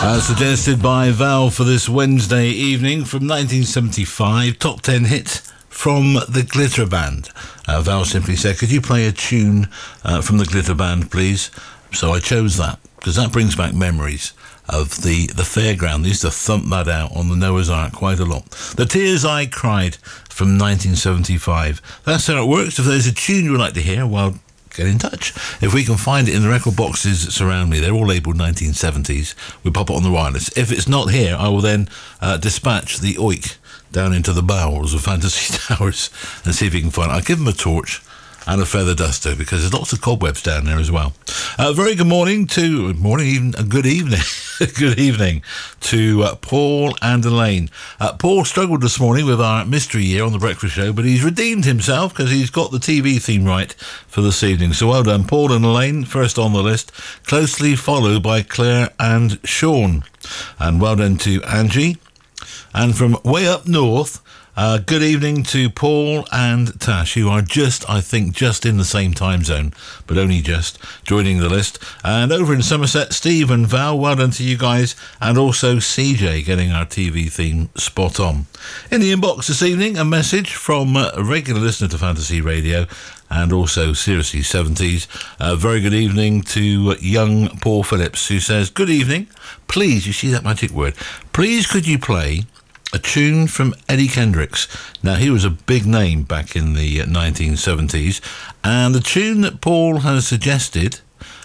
Suggested by Val for this Wednesday evening from 1975, top 10 hit from the Glitter Band. Val simply said, could you play a tune from the Glitter Band, please? So I chose that, because that brings back memories of the fairground. They used to thump that out on the Noah's Ark quite a lot. The Tears I Cried from 1975. That's how it works. If there's a tune you would like to hear, well, get in touch. If we can find it in the record boxes that surround me, they're all labelled 1970s, we pop it on the wireless. If it's not here, I will then dispatch the oik down into the bowels of Fantasy Towers and see if we can find it. I'll give them a torch and a feather duster, because there's lots of cobwebs down there as well. Very good morning to... good evening. Good evening to Paul and Elaine. Paul struggled this morning with our mystery year on The Breakfast Show, but he's redeemed himself because he's got the TV theme right for this evening. So well done, Paul and Elaine, first on the list, closely followed by Claire and Sean. And well done to Angie. And from way up north, good evening to Paul and Tash, who are just in the same time zone, but only just, joining the list. And over in Somerset, Steve and Val, well done to you guys. And also CJ getting our TV theme spot on. In the inbox this evening, a message from a regular listener to Fantasy Radio and also Seriously 70s. Very good evening to young Paul Phillips, who says, good evening. Please, you see that magic word, please could you play a tune from Eddie Kendricks. Now, he was a big name back in the 1970s, and the tune that Paul has suggested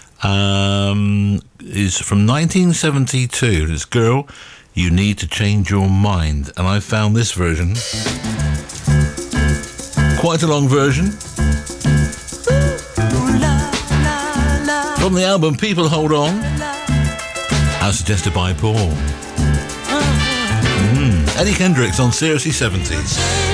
is from 1972. It's Girl, You Need to Change Your Mind. And I found this version, quite a long version, from the album People Hold On, as suggested by Paul. Eddie Kendricks on Seriously 70s.